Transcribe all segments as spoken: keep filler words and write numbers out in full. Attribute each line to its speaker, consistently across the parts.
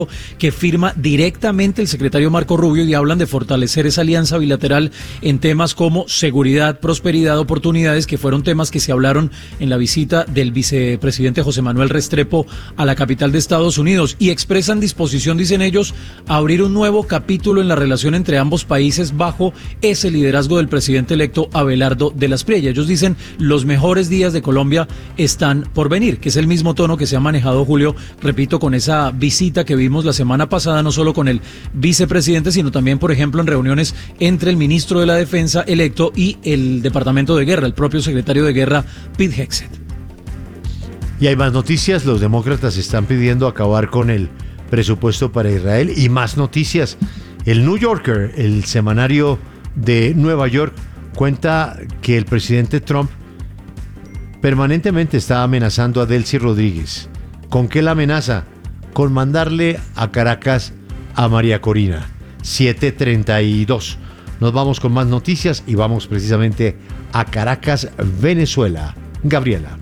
Speaker 1: que firma directamente el secretario Marco Rubio y hablan de fortalecer esa alianza bilateral en temas como seguridad, prosperidad, oportunidades, que fueron temas que se hablaron en la visita del vicepresidente José Manuel Restrepo a la capital de Estados Unidos, y expresan disposición, dicen ellos, a abrir un nuevo capítulo en la relación entre ambos países bajo ese liderazgo del presidente electo Abelardo de la Espriella. Ellos dicen los mejores días de Colombia están por venir, que es el mismo tono que se ha manejado, Julio, repito, con esa visita que vimos la semana pasada, no solo con el vicepresidente, sino también, por ejemplo, en reuniones entre el ministro de la Defensa electo y el Departamento de Guerra, el propio secretario de Guerra, Pete Hegseth.
Speaker 2: Y hay más noticias. Los demócratas están pidiendo acabar con el presupuesto para Israel, y más noticias. El New Yorker, el semanario de Nueva York, cuenta que el presidente Trump permanentemente está amenazando a Delcy Rodríguez. ¿Con qué la amenaza? Con mandarle a Caracas a María Corina. siete treinta y dos. Nos vamos con más noticias y vamos precisamente a Caracas, Venezuela. Gabriela.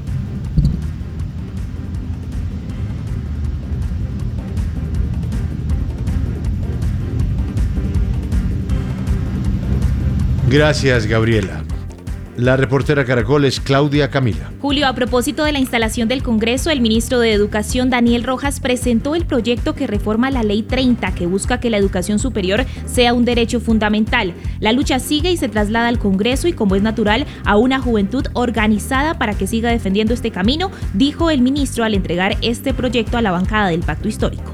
Speaker 2: Gracias, Gabriela. La reportera Caracol es Claudia Camila.
Speaker 3: Julio, a propósito de la instalación del Congreso, el ministro de Educación, Daniel Rojas, presentó el proyecto que reforma la Ley treinta, que busca que la educación superior sea un derecho fundamental. La lucha sigue y se traslada al Congreso y, como es natural, a una juventud organizada para que siga defendiendo este camino, dijo el ministro al entregar este proyecto a la bancada del Pacto Histórico.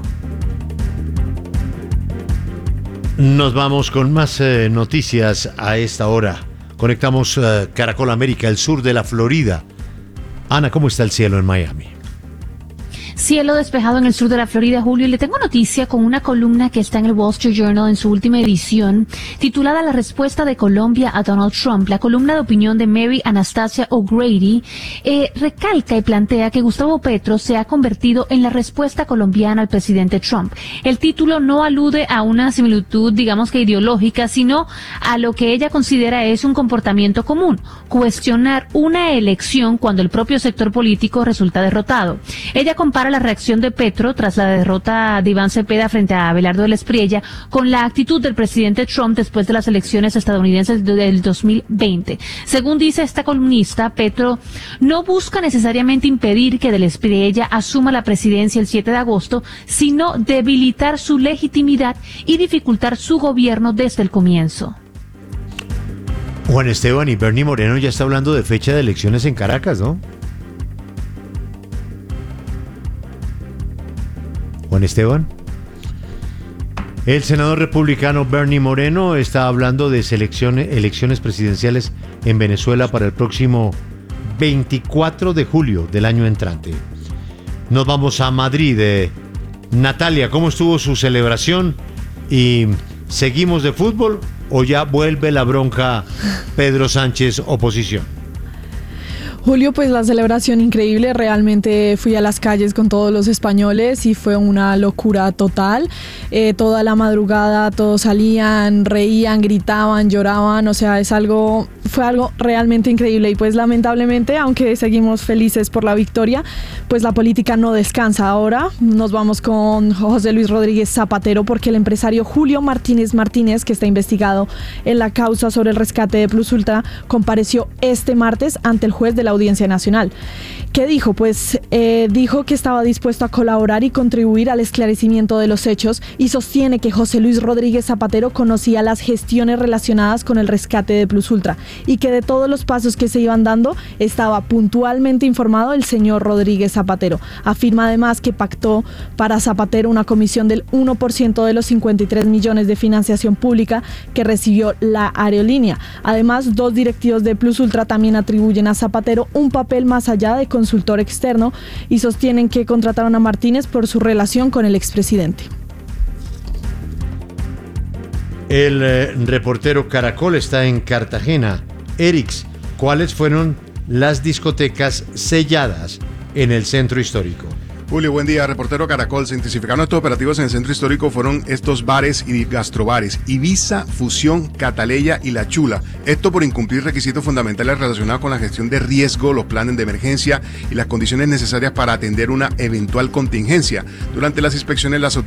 Speaker 2: Nos vamos con más eh, noticias a esta hora. Conectamos uh, Caracol América, el sur de la Florida. Ana, ¿cómo está el cielo en Miami?
Speaker 4: Cielo despejado en el sur de la Florida, Julio, y le tengo noticia con una columna que está en el Wall Street Journal en su última edición, titulada La respuesta de Colombia a Donald Trump. La columna de opinión de Mary Anastasia O'Grady eh, recalca y plantea que Gustavo Petro se ha convertido en la respuesta colombiana al presidente Trump. El título no alude a una similitud, digamos que ideológica, sino a lo que ella considera es un comportamiento común: cuestionar una elección cuando el propio sector político resulta derrotado. Ella compara la reacción de Petro tras la derrota de Iván Cepeda frente a Abelardo de la Espriella con la actitud del presidente Trump después de las elecciones estadounidenses del dos mil veinte. Según dice esta columnista, Petro no busca necesariamente impedir que de la Espriella asuma la presidencia el siete de agosto, sino debilitar su legitimidad y dificultar su gobierno desde el comienzo.
Speaker 2: Juan Esteban, y Bernie Moreno ya está hablando de fecha de elecciones en Caracas, ¿no? Juan Esteban. El senador republicano Bernie Moreno está hablando de selecciones, elecciones presidenciales en Venezuela para el próximo veinticuatro de julio del año entrante. Nos vamos a Madrid. Eh, Natalia, ¿cómo estuvo su celebración? ¿Y seguimos de fútbol o ya vuelve la bronca Pedro Sánchez oposición?
Speaker 5: Julio, pues la celebración increíble, realmente fui a las calles con todos los españoles y fue una locura total. Eh, toda la madrugada todos salían, reían, gritaban, lloraban, o sea, es algo, fue algo realmente increíble. Y pues lamentablemente, aunque seguimos felices por la victoria, pues la política no descansa. Ahora nos vamos con José Luis Rodríguez Zapatero, porque el empresario Julio Martínez Martínez, que está investigado en la causa sobre el rescate de Plus Ultra, compareció este martes ante el juez de la Audiencia Nacional. ¿Qué dijo? Pues eh, dijo que estaba dispuesto a colaborar y contribuir al esclarecimiento de los hechos, y sostiene que José Luis Rodríguez Zapatero conocía las gestiones relacionadas con el rescate de Plus Ultra y que de todos los pasos que se iban dando estaba puntualmente informado el señor Rodríguez Zapatero. Afirma además que pactó para Zapatero una comisión del uno por ciento de los cincuenta y tres millones de financiación pública que recibió la aerolínea. Además, dos directivos de Plus Ultra también atribuyen a Zapatero un papel más allá de consultor externo y sostienen que contrataron a Martínez por su relación con el expresidente.
Speaker 2: El eh, reportero Caracol está en Cartagena. Erix, ¿cuáles fueron las discotecas selladas en el centro histórico?
Speaker 6: Julio, buen día. Reportero Caracol. Se intensificaron estos operativos en el centro histórico. Fueron estos bares y gastrobares: Ibiza, Fusión, Cataleya y La Chula. Esto por incumplir requisitos fundamentales relacionados con la gestión de riesgo, los planes de emergencia y las condiciones necesarias para atender una eventual contingencia. Durante las inspecciones, las